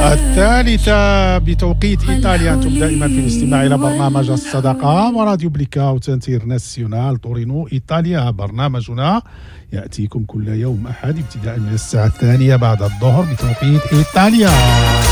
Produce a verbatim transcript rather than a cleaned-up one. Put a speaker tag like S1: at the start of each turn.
S1: الثالثة بتوقيت إيطاليا. أنتم دائما في الاستماع إلى برنامج الصداقة وراديو بليكاوت انترناسيونال تورينو إيطاليا. برنامجنا يأتيكم كل يوم أحد ابتداء من الساعة الثانية بعد الظهر بتوقيت إيطاليا.